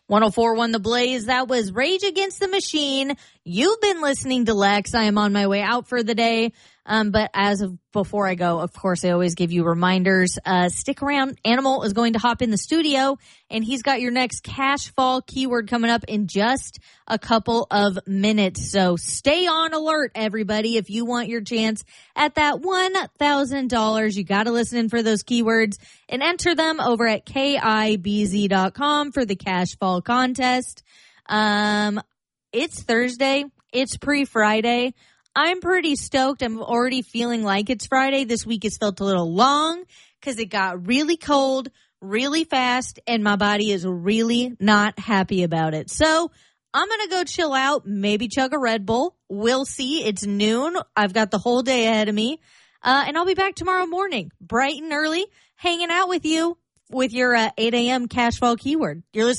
104.1 The Blaze. That was Rage Against the Machine. You've been listening to Lex. I am on my way out for the day. But before I go, of course, I always give you reminders. Stick around. Animal is going to hop in the studio, and he's got your next cash fall keyword coming up in just a couple of minutes. So stay on alert, everybody. If you want your chance at that $1,000, you got to listen in for those keywords and enter them over at KIBZ.com for the cash fall contest. It's Thursday. It's pre-Friday. I'm pretty stoked. I'm already feeling like it's Friday. This week has felt a little long because it got really cold really fast, and my body is really not happy about it. So I'm going to go chill out, maybe chug a Red Bull. We'll see. It's noon. I've got the whole day ahead of me. And I'll be back tomorrow morning, bright and early, hanging out with you with your 8 a.m. cash fall keyword. You're listening